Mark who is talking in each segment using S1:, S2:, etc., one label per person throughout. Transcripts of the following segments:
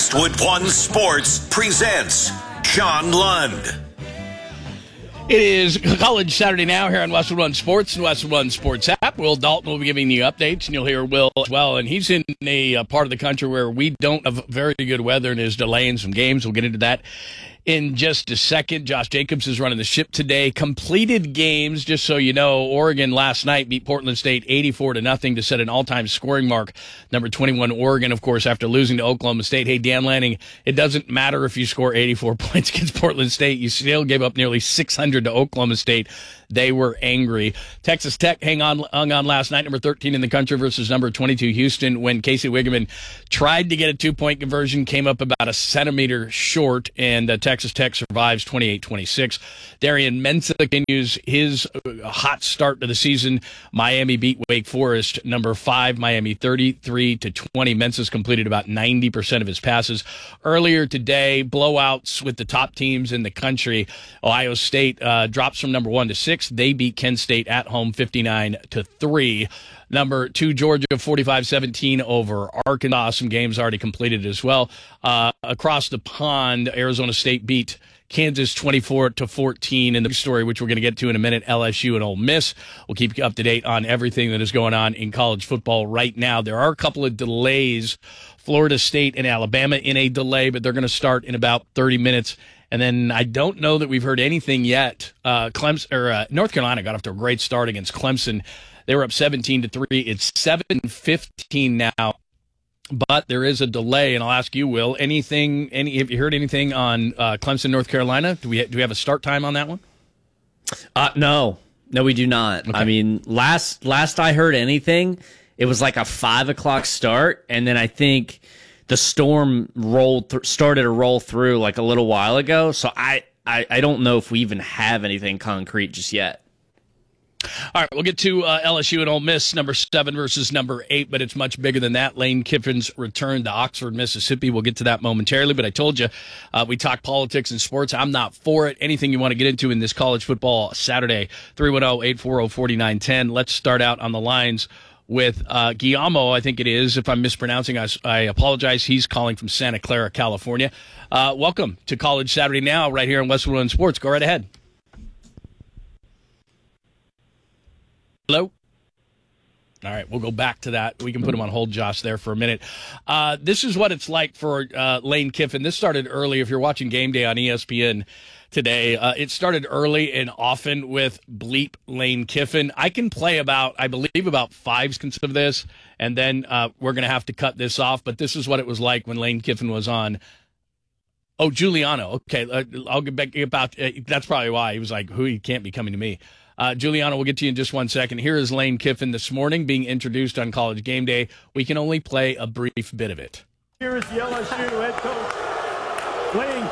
S1: Westwood One Sports presents John Lund.
S2: It is College Saturday now here on Westwood One Sports and Westwood One Sports app. Will Dalton will be giving you updates, and you'll hear Will as well. And he's in a part of the country where we don't have very good weather and is delaying some games. We'll get into that in just a second. Josh Jacobs is running the ship today. Completed games, just so you know, Oregon last night beat Portland State 84-0 to set an all-time scoring mark. Number 21 Oregon, of course, after losing to Oklahoma State. Hey, Dan Lanning, it doesn't matter if you score 84 points against Portland State. You still gave up nearly 600 to Oklahoma State. They were angry. Texas Tech hung on last night, number 13 in the country versus number 22 Houston, when Casey Wigerman tried to get a two-point conversion, came up about a centimeter short, and Texas Tech survives 28-26. Darian Mensah continues his hot start to the season. Miami beat Wake Forest, number 5, Miami 33-20. Mensah's completed about 90% of his passes. Earlier today, blowouts with the top teams in the country. Ohio State drops from number 1 to 6. They beat Kent State at home 59-3. Number 2, Georgia 45-17 over Arkansas. Some games already completed as well. Across the pond, Arizona State beat Kansas 24-14. And the big story, which we're going to get to in a minute, LSU and Ole Miss. We'll keep you up to date on everything that is going on in college football right now. There are a couple of delays. Florida State and Alabama in a delay, but they're going to start in about 30 minutes. And then I don't know that we've heard anything yet. North Carolina got off to a great start against Clemson. They were up 17-3. It's 7:15 now, but there is a delay. And I'll ask you, Will, have you heard anything on Clemson, North Carolina? Do we have a start time on that one?
S3: No, we do not. Okay. I mean, last I heard anything, it was like a 5 o'clock start, and then I think the storm started to roll through like a little while ago. So I don't know if we even have anything concrete just yet.
S2: All right, we'll get to LSU and Ole Miss, number 7 versus number 8, but it's much bigger than that. Lane Kiffin's return to Oxford, Mississippi. We'll get to that momentarily, but I told you we talk politics and sports. I'm not for it. Anything you want to get into in this college football Saturday, 310-840-4910. Let's start out on the lines with Guillermo, I think it is. If I'm mispronouncing, I apologize. He's calling from Santa Clara, California. Welcome to College Saturday Now right here on Westwood One Sports. Go right ahead. Hello? All right, we'll go back to that. We can put him on hold, Josh, there for a minute. This is what it's like for Lane Kiffin. This started early. If you're watching Game Day on ESPN today, it started early and often with Bleep Lane Kiffin. I can play about 5 seconds of this, and then we're going to have to cut this off. But this is what it was like when Lane Kiffin was on. Oh, Giuliano. Okay, I'll get back about. That's probably why he was like, he can't be coming to me. Giuliano, we'll get to you in just 1 second. Here is Lane Kiffin this morning being introduced on College Game Day. We can only play a brief bit of it.
S4: Here is the LSU head coach, Lane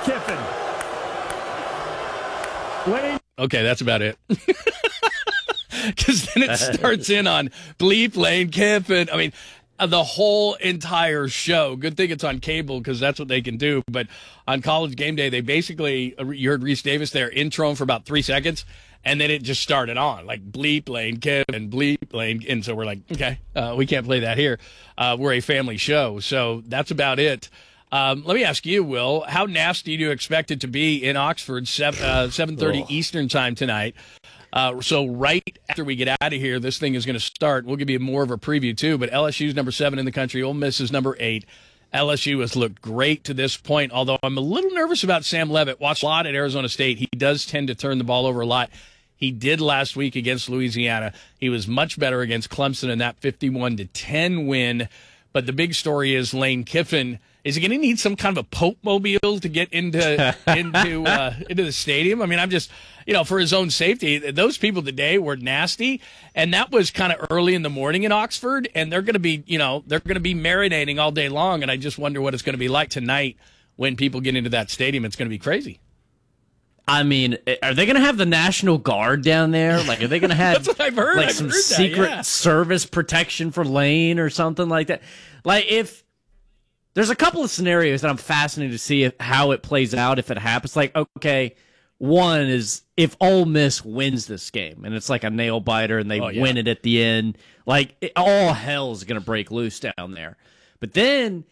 S4: Kiffin.
S2: Okay, that's about it. Because then it starts in on Bleep Lane Kiffin. I mean, the whole entire show. Good thing it's on cable because that's what they can do. But on College Game Day, they basically, you heard Reese Davis there, intro him for about 3 seconds. And then it just started on, like Bleep Lane Kiffin, Bleep Lane. And so we're like, okay, we can't play that here. We're a family show. So that's about it. Let me ask you, Will, how nasty do you expect it to be in Oxford, 7:30 Eastern time tonight? So right after we get out of here, this thing is going to start. We'll give you more of a preview, too. But LSU's number 7 in the country. Ole Miss is number 8. LSU has looked great to this point, although I'm a little nervous about Sam Leavitt. Watched a lot at Arizona State. He does tend to turn the ball over a lot. He did last week against Louisiana. He was much better against Clemson in that 51-10 win. But the big story is Lane Kiffin. Is he going to need some kind of a Pope mobile to get into the stadium? I mean, I'm just, for his own safety. Those people today were nasty, and that was kind of early in the morning in Oxford. And they're going to be, they're going to be marinating all day long. And I just wonder what it's going to be like tonight when people get into that stadium. It's going to be crazy.
S3: I mean, are they going to have the National Guard down there? Like, are they going to have
S2: That's what I've heard.
S3: like
S2: I've
S3: some
S2: heard
S3: secret service protection for Lane or something like that? Like, if there's a couple of scenarios that I'm fascinated to see how it plays out if it happens. Like, okay, one is if Ole Miss wins this game and it's like a nail biter and they win it at the end, like all hell is going to break loose down there. But then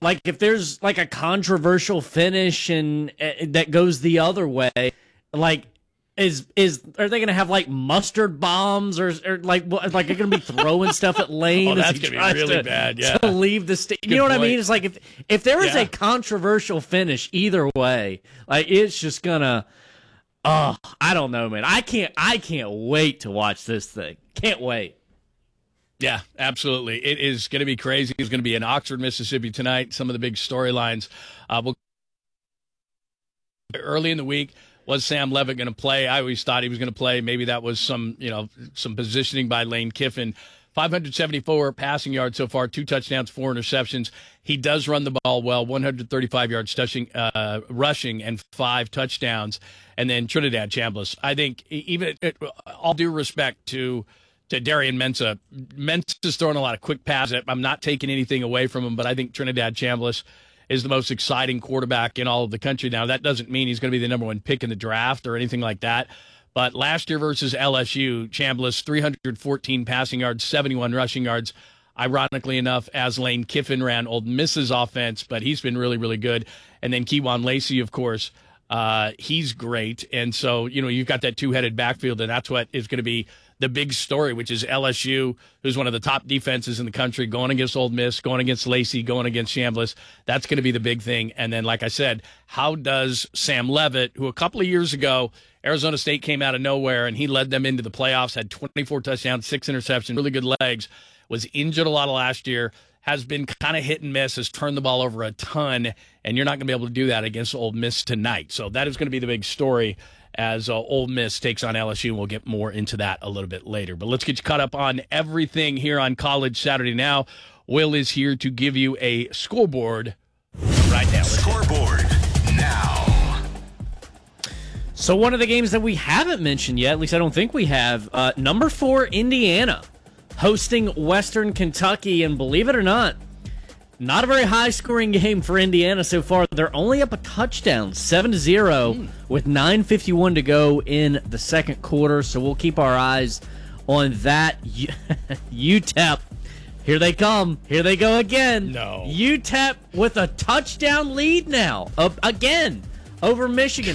S3: Like if there's like a controversial finish and that goes the other way, like are they gonna have like mustard bombs or like what, like they're gonna be throwing stuff at Lane?
S2: That's gonna be really bad. Yeah,
S3: to leave the state. You know what I mean? It's like if there is a controversial finish either way, like it's just gonna. Oh, I don't know, man. I can't wait to watch this thing. Can't wait.
S2: Yeah, absolutely. It is going to be crazy. It's going to be in Oxford, Mississippi tonight. Some of the big storylines. Early in the week, was Sam Levitt going to play? I always thought he was going to play. Maybe that was some positioning by Lane Kiffin. 574 passing yards so far, 2 touchdowns, 4 interceptions. He does run the ball well, 135 yards rushing and 5 touchdowns. And then Trinidad Chambliss. I think even all due respect to Darian Mensah, Mensah's throwing a lot of quick passes. I'm not taking anything away from him, but I think Trinidad Chambliss is the most exciting quarterback in all of the country. Now, that doesn't mean he's going to be the number 1 pick in the draft or anything like that. But last year versus LSU, Chambliss, 314 passing yards, 71 rushing yards. Ironically enough, as Lane Kiffin ran Ole Miss's offense, but he's been really, really good. And then Keywan Lacey, of course, he's great. And so, you've got that 2-headed backfield, and that's what is going to be the big story, which is LSU, who's one of the top defenses in the country, going against Ole Miss, going against Lacey, going against Chambliss. That's going to be the big thing. And then, like I said, how does Sam Levitt, who a couple of years ago, Arizona State came out of nowhere, and he led them into the playoffs, had 24 touchdowns, 6 interceptions, really good legs, was injured a lot of last year, has been kind of hit and miss, has turned the ball over a ton, and you're not going to be able to do that against Ole Miss tonight. So that is going to be the big story as Ole Miss takes on LSU, and we'll get more into that a little bit later. But let's get you caught up on everything here on College Saturday Now. Will is here to give you a scoreboard right now.
S1: Scoreboard now.
S3: So one of the games that we haven't mentioned yet, at least I don't think we have, number 4, Indiana, hosting Western Kentucky, and believe it or not a very high-scoring game for Indiana so far. They're only up a touchdown, 7-0, with 9:51 to go in the second quarter, so we'll keep our eyes on that. UTEP, here they come. Here they go again.
S2: No.
S3: UTEP with a touchdown lead now, again, over Michigan,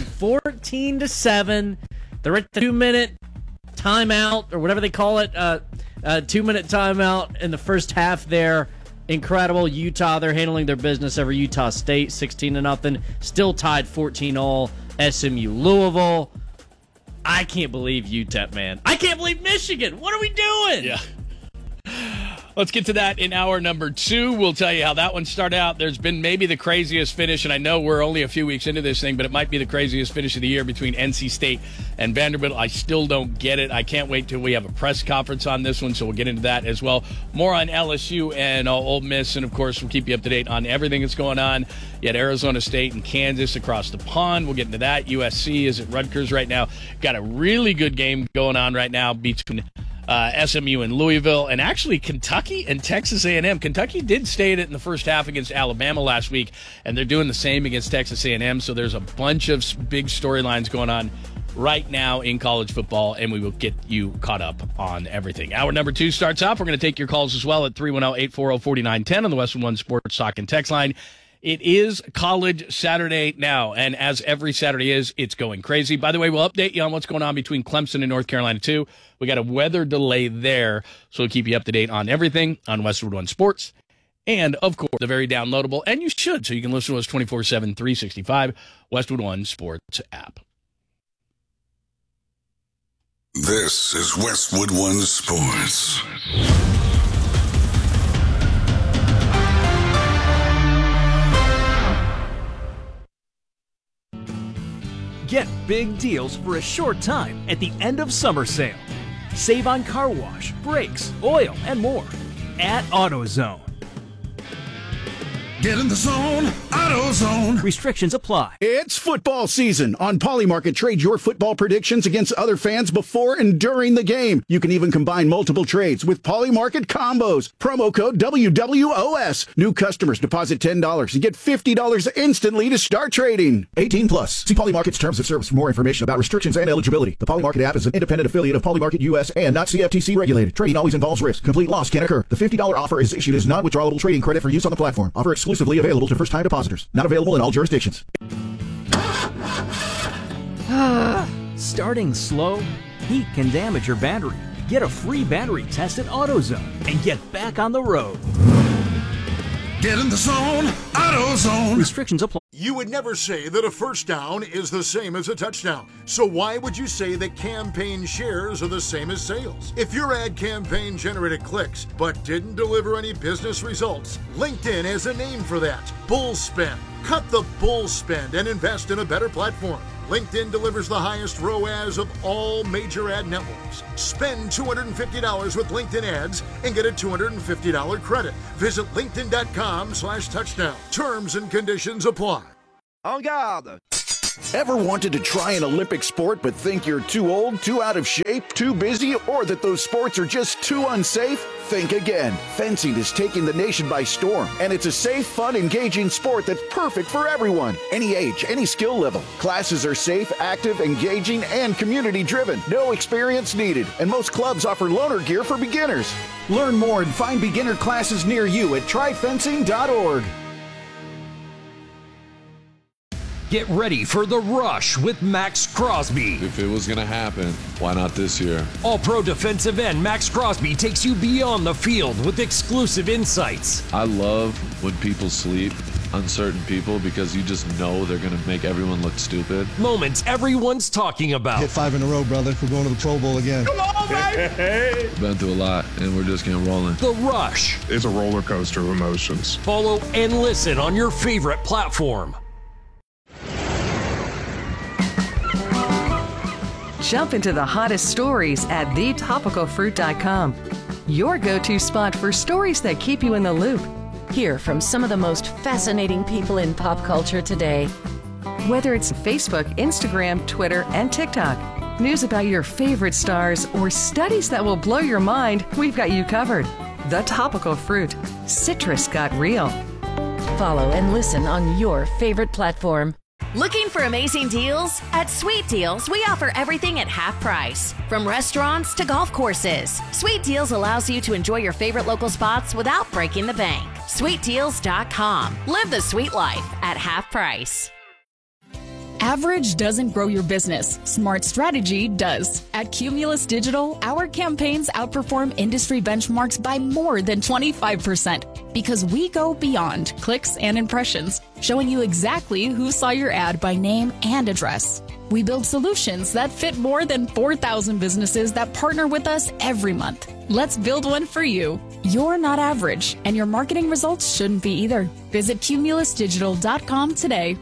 S3: 14-7. They're at the 2-minute timeout, or whatever they call it, 2-minute timeout in the first half there. Incredible. Utah, they're handling their business over Utah State, 16-0. Still tied 14-all. SMU Louisville. I can't believe UTEP, man. I can't believe Michigan. What are we doing?
S2: Yeah. Let's get to that in hour number 2. We'll tell you how that one started out. There's been maybe the craziest finish, and I know we're only a few weeks into this thing, but it might be the craziest finish of the year between NC State and Vanderbilt. I still don't get it. I can't wait till we have a press conference on this one, so we'll get into that as well. More on LSU and Ole Miss, and of course, we'll keep you up to date on everything that's going on. You had Arizona State and Kansas across the pond. We'll get into that. USC is at Rutgers right now. Got a really good game going on right now between SMU and Louisville, and actually Kentucky and Texas A&M. Kentucky did stay in it in the first half against Alabama last week, and they're doing the same against Texas A&M. So there's a bunch of big storylines going on right now in college football, and we will get you caught up on everything. Hour number 2 starts off. We're going to take your calls as well at 310-840-4910 on the Western One Sports Talk and Text line. It is College Saturday now, and as every Saturday is, it's going crazy. By the way, we'll update you on what's going on between Clemson and North Carolina, too. We got a weather delay there, so we'll keep you up to date on everything on Westwood One Sports. And, of course, the very downloadable, and you should, so you can listen to us 24/7, 365, Westwood One Sports app.
S1: This is Westwood One Sports.
S5: Get big deals for a short time at the end of summer sale. Save on car wash, brakes, oil, and more at AutoZone.
S6: Get in the zone, AutoZone.
S5: Restrictions apply.
S7: It's football season. On Polymarket, trade your football predictions against other fans before and during the game. You can even combine multiple trades with Polymarket combos. Promo code WWOS. New customers deposit $10 and get $50 instantly to start trading.
S6: 18 plus. See Polymarket's terms of service for more information about restrictions and eligibility. The Polymarket app is an independent affiliate of Polymarket US and not CFTC regulated. Trading always involves risk. Complete loss can occur. The $50 offer is issued as non-withdrawable trading credit for use on the platform. Offer exclusive exclusively available to first-time depositors. Not available in all jurisdictions.
S5: Starting slow? Heat can damage your battery. Get a free battery test at AutoZone and get back on the road.
S1: Get in the zone, AutoZone.
S5: Restrictions apply.
S8: You would never say that a first down is the same as a touchdown. So why would you say that campaign shares are the same as sales? If your ad campaign generated clicks but didn't deliver any business results, LinkedIn has a name for that. Bull spend. Cut the bull spend and invest in a better platform. LinkedIn delivers the highest ROAS of all major ad networks. Spend $250 with LinkedIn ads and get a $250 credit. Visit linkedin.com/touchdown. Terms and conditions apply.
S9: En garde!
S7: Ever wanted to try an Olympic sport but think you're too old, too out of shape, too busy, or that those sports are just too unsafe? Think again. Fencing is taking the nation by storm, and it's a safe, fun, engaging sport that's perfect for everyone. Any age, any skill level. Classes are safe, active, engaging, and community-driven. No experience needed, and most clubs offer loaner gear for beginners. Learn more and find beginner classes near you at tryfencing.org.
S10: Get ready for The Rush with Max Crosby.
S11: If it was going to happen, why not this year?
S10: All-pro defensive end Max Crosby takes you beyond the field with exclusive insights.
S11: I love when people sleep, uncertain people, because you just know they're going to make everyone look stupid.
S10: Moments everyone's talking about.
S12: Hit 5 in a row, brother. We're going to the Pro Bowl again.
S10: Come on, baby!
S11: Been through a lot, and we're just getting rolling.
S10: The Rush.
S13: It's a roller coaster of emotions.
S10: Follow and listen on your favorite platform.
S14: Jump into the hottest stories at thetopicalfruit.com. Your go-to spot for stories that keep you in the loop.
S15: Hear from some of the most fascinating people in pop culture today.
S14: Whether it's Facebook, Instagram, Twitter, and TikTok, news about your favorite stars, or studies that will blow your mind, we've got you covered. The Topical Fruit. Citrus got real.
S15: Follow and listen on your favorite platform.
S16: Looking for amazing deals? At Sweet Deals, we offer everything at half price. From restaurants to golf courses, Sweet Deals allows you to enjoy your favorite local spots without breaking the bank. SweetDeals.com. Live the sweet life at half price.
S17: Average doesn't grow your business. Smart strategy does. At Cumulus Digital, our campaigns outperform industry benchmarks by more than 25% because we go beyond clicks and impressions, showing you exactly who saw your ad by name and address. We build solutions that fit more than 4,000 businesses that partner with us every month. Let's build one for you. You're not average, and your marketing results shouldn't be either. Visit cumulusdigital.com today.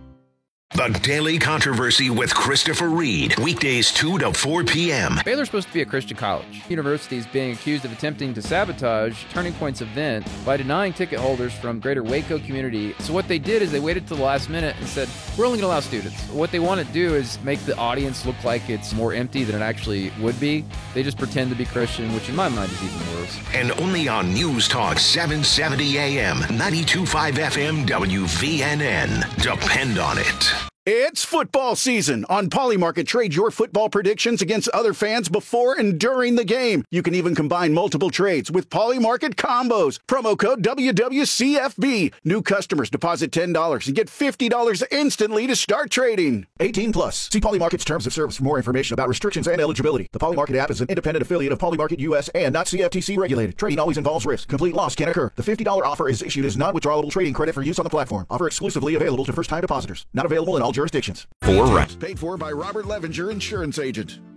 S1: The Daily Controversy with Christopher Reed. Weekdays 2 to 4 p.m.
S18: Baylor's supposed to be a Christian college. University is being accused of attempting to sabotage Turning Point's event by denying ticket holders from greater Waco community. So what they did is they waited till the last minute and said, we're only going to allow students. What they want to do is make the audience look like it's more empty than it actually would be. They just pretend to be Christian, which in my mind is even worse.
S1: And only on News Talk 770 AM, 92.5 FM, WVNN. Depend on it.
S7: It's football season. On Polymarket, trade your football predictions against other fans before and during the game. You can even combine multiple trades with Polymarket combos. Promo code WWCFB. New customers deposit $10 and get $50 instantly to start trading.
S6: 18 plus. See Polymarket's terms of service for more information about restrictions and eligibility. The Polymarket app is an independent affiliate of Polymarket US and not CFTC regulated. Trading always involves risk. Complete loss can occur. The $50 offer is issued as non-withdrawable trading credit for use on the platform. Offer exclusively available to first-time depositors. Not available in all jurisdictions.
S7: Paid for by Robert Levinger, insurance agent.